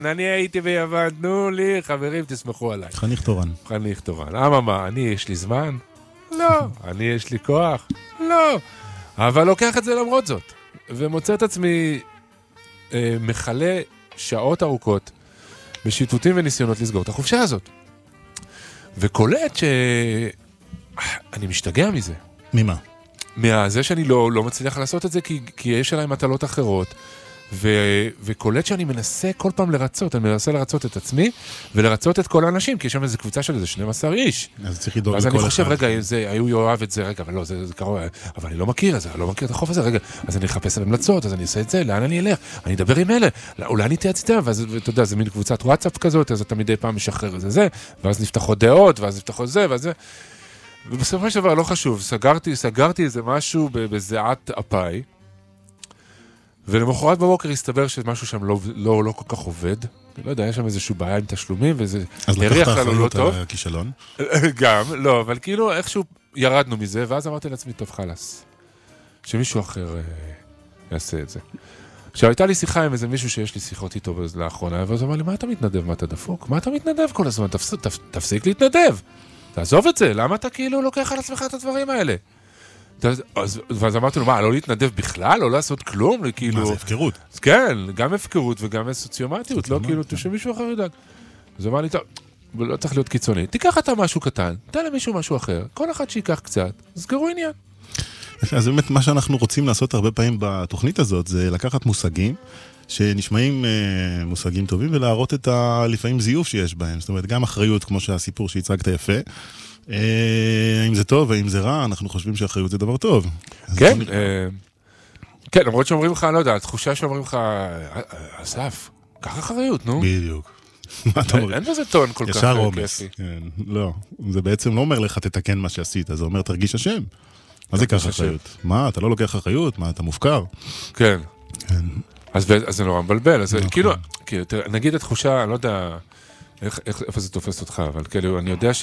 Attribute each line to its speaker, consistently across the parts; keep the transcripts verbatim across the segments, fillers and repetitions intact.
Speaker 1: אני הייתי ביוון, תנו לי, חברים, תסמכו עליי.
Speaker 2: חניך תורן.
Speaker 1: חניך תורן. אממה, אני יש לי זמן? לא. אני יש לי כוח? לא. אבל לוקח את זה למרות זאת. ומוצא את עצמי אה, מחלה שעות ארוכות בשיטוטים וניסיונות לסגור את החופשה הזאת. וקולט שאני משתגע מזה.
Speaker 2: ממה?
Speaker 1: מהזה שאני לא, לא מצליח לעשות את זה, כי, כי יש עליי מטלות אחרות, ו, וקולט שאני מנסה כל פעם לרצות, אני מנסה לרצות את עצמי, ולרצות את כל האנשים, כי יש שם איזו קבוצה של איזה שנים עשר איש.
Speaker 2: אז צריך לדאוג
Speaker 1: לכל אחד. אז אני חושב, רגע, זה, היו יואב את זה, רגע, אבל לא, זה, זה קרוב, אבל אני לא מכיר את זה, אני לא מכיר את החוף הזה, רגע, אז אני אחפש על המלצות, אז אני אעשה את זה, לאן אני אלך? אני אדבר עם אלה, אולי אני תהיה ציטה, ואז, אתה יודע, זה מין קבוצת וואטסאפ כזאת, אז אתה מדי פעם משחרר את זה, ואז נפתחות דעות, ואז נפתחות זה, ואז זה. ובסופו של דבר, לא חשוב, סגרתי, סגרתי איזה משהו בזיעת אפיי, ולמחרת בבוקר הסתבר שמשהו שם לא, לא, לא כל כך עובד. אני לא יודע, יש שם איזשהו בעיה עם תשלומים, וזה
Speaker 2: הריח לנו לא טוב. אז לקחת אחריות על הכישלון?
Speaker 1: גם, לא, אבל כאילו איכשהו ירדנו מזה, ואז אמרתי לעצמי, טוב, חלס, שמישהו אחר אה, יעשה את זה. עכשיו, הייתה לי שיחה עם איזה מישהו שיש לי שיחות איתו לאחרונה, ואז אמר לי, מה אתה מתנדב? מה אתה דפוק? מה אתה מתנדב כל הזמן? תפס, תפ, תפסיק להתנדב. תעזוב את זה, למה אתה כאילו לוקח על עצמך את הדברים האלה? אז, ואז אמרתי לו, מה, לא להתנדב בכלל? לא לעשות כלום? כאילו...
Speaker 2: מה, זה הפקרות?
Speaker 1: כן, גם הפקרות וגם סוציומטיות, לא כאילו, שמישהו אחר ידאג. אז אמר לי, טוב, לא צריך להיות קיצוני. תיקח אתה משהו קטן, תן למישהו משהו אחר, כל אחד שיקח קצת, סגרו עניין.
Speaker 2: אז באמת מה שאנחנו רוצים לעשות הרבה פעמים בתוכנית הזאת, זה לקחת מושגים, שנשמעים אה, מושגים טובים, ולהראות את ה... לפעמים זיוף שיש בהם. זאת אומרת, גם אחריות, כמו שהסיפור שהצגת יפה, אה, אם זה טוב ואם זה רע, אנחנו חושבים שאחריות זה דבר טוב.
Speaker 1: כן, אה, כן, למרות שאומרים לך, לא יודע, התחושה שאומרים לך, אסף, קח אחריות, נו.
Speaker 2: בדיוק.
Speaker 1: אין בזה טון כל כך
Speaker 2: ישר עומס. לא, זה בעצם לא אומר לך תתקן מה שעשית, זה אומר תרגיש השם. מה זה קח אחריות? מה, אתה לא לוקח אחריות? מה, אתה מופקר?
Speaker 1: כן. אז זה נורא מבלבל, אז כאילו, נגיד התחושה, אני לא יודע איפה זה תופס אותך, אבל כאילו, אני יודע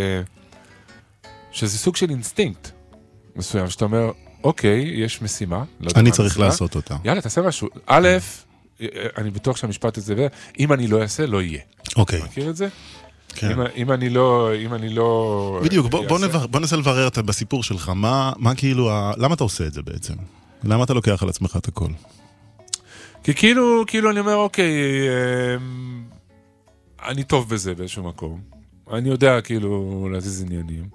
Speaker 1: שזה סוג של אינסטינקט מסוים, שאתה אומר, אוקיי, יש משימה.
Speaker 2: אני צריך לעשות אותה.
Speaker 1: יאללה, תעשה משהו. א', אני בטוח שהמשפט הזה, אם אני לא אעשה, לא יהיה.
Speaker 2: אוקיי.
Speaker 1: מכיר את זה? אם אני לא, אם אני לא...
Speaker 2: בדיוק, בוא ננסה לברר בסיפור שלך, מה כאילו, למה אתה עושה את זה בעצם? למה אתה לוקח על עצמך את הכל?
Speaker 1: כי כאילו, כאילו אני אומר, אוקיי, אני טוב בזה באיזשהו מקום. אני יודע כאילו להזיז עניינים.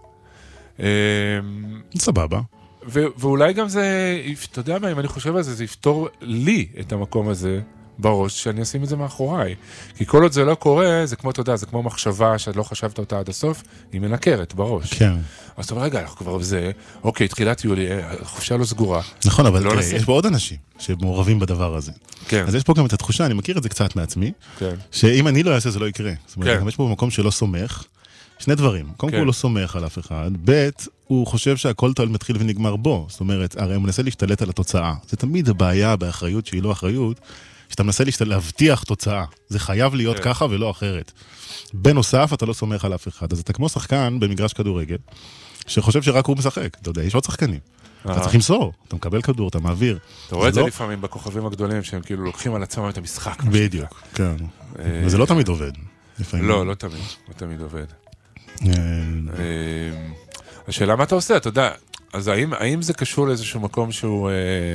Speaker 2: סבבה.
Speaker 1: ואולי גם זה, אתה יודע מה, אם אני חושב על זה, זה יפתור לי את המקום הזה בראש, שאני אשים את זה מאחוריי. כי כל עוד זה לא קורה, זה כמו, אתה יודע, זה כמו מחשבה שאת לא חשבת אותה עד הסוף, היא מנקרת בראש.
Speaker 2: כן.
Speaker 1: אז אתה אומר, רגע, אנחנו כבר בזה, אוקיי, תחילת יולי, החופשה לא סגורה.
Speaker 2: נכון, אבל לא יש פה עוד אנשים שמעורבים בדבר הזה.
Speaker 1: כן.
Speaker 2: אז יש פה גם את התחושה, אני מכיר את זה קצת מעצמי,
Speaker 1: כן.
Speaker 2: שאם אני לא אעשה, זה לא יקרה. זאת אומרת, גם יש פה במקום שלא סומך, שני דברים. קודם כל הוא לא סומך על אף אחד, ב' הוא חושב שהכל תועל מתחיל ונגמר בו. זאת אומרת, הרי הוא מנסה להשתלט על התוצאה. זה תמיד הבעיה באחריות שהיא לא אחריות, שאתה מנסה להבטיח תוצאה. זה חייב להיות ככה ולא אחרת. בנוסף, אתה לא סומך על אף אחד. אז אתה כמו שחקן במגרש כדורגל, שחושב שרק הוא משחק. אתה יודע, יש עוד שחקנים. אתה צריך למסור, אתה מקבל כדור, אתה מעביר.
Speaker 1: אתה רואה את זה לפעמים בכוכבים הגדולים, שהם כאילו לוקחים על עצמם את המשחק.
Speaker 2: בדיוק, כן. וזה לא תמיד עובד.
Speaker 1: לא, לא תמיד, לא תמיד עובד. השאלה מה אתה עושה, אתה יודע, אז האם זה קשור לאיזשהו מקום שהוא,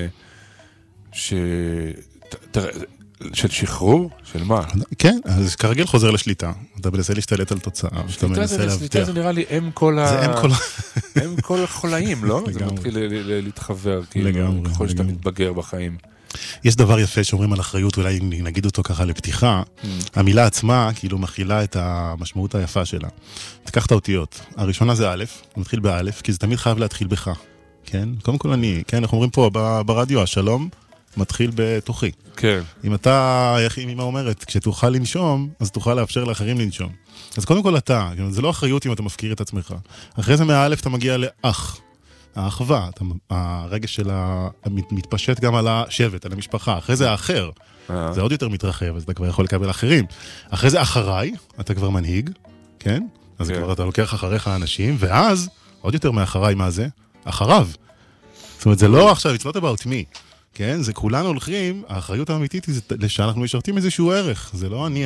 Speaker 1: של שחרור? של מה?
Speaker 2: כן, אז כרגיל חוזר לשליטה. אתה מנסה להשתלט על תוצאה.
Speaker 1: שליטה זה נראה לי אם כל החולאים, לא? זה מתחיל להתחבר, ככל שאתה מתבגר בחיים.
Speaker 2: יש דבר יפה שאומרים על אחריות, אולי נגיד אותו ככה לפתיחה, המילה עצמה כאילו מכילה את המשמעות היפה שלה. תיקח את האותיות. הראשונה זה א', הוא מתחיל באלף, כי זה תמיד חייב להתחיל בך. כן? קודם כל אני, כן, אנחנו אומרים פה ברדיו, השלום מתחיל בתוכי.
Speaker 1: כן.
Speaker 2: אם אתה, אם אמא אומרת, כשתוכל לנשום, אז תוכל לאפשר לאחרים לנשום. אז קודם כל אתה, זה לא אחריות אם אתה מפקיר את עצמך. אחרי זה מהאלף אתה מגיע לאח. האחווה, הרגש שלה מתפשט גם על השבט, על המשפחה. אחרי זה האחר, זה עוד יותר מתרחב, אז אתה כבר יכול לקבל אחרים. אחרי זה אחריי, אתה כבר מנהיג, כן? אז כבר אתה לוקח אחריך האנשים, ואז, עוד יותר מאחריי, מה זה? אחריו. זאת אומרת, זה לא עכשיו, it's not about me. כן, זה כולנו הולכים, האחריות האמיתית היא שאנחנו משרתים איזשהו ערך, זה לא אני